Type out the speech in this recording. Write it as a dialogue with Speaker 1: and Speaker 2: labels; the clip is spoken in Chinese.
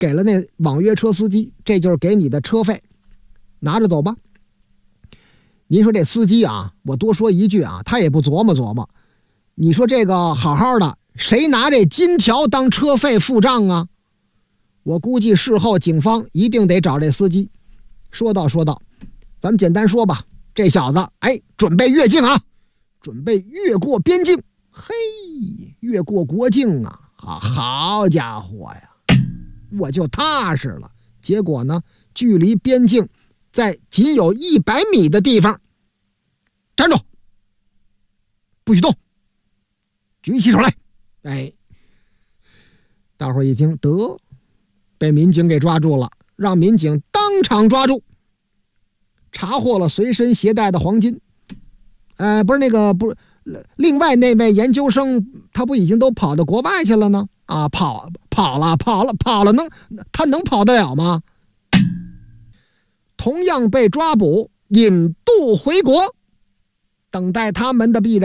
Speaker 1: 给了那网约车司机，这就是给你的车费，拿着走吧。您说这司机啊，我多说一句啊，他也不琢磨琢磨，你说这个好好的，谁拿这金条当车费付账啊？我估计事后警方一定得找这司机。说道，咱们简单说吧，这小子准备越境啊，准备越过边境。嘿，越过国境啊，好家伙呀，我就踏实了。结果呢，距离边境在仅有100米的地方。站住，不许动，举起手来。大伙一听，得，被民警给抓住了，让民警当场抓住，查获了随身携带的黄金。不是另外那位研究生，他不已经都跑到国外去了呢？啊，跑了，他能跑得了吗？同样被抓捕，引渡回国，等待他们的必然。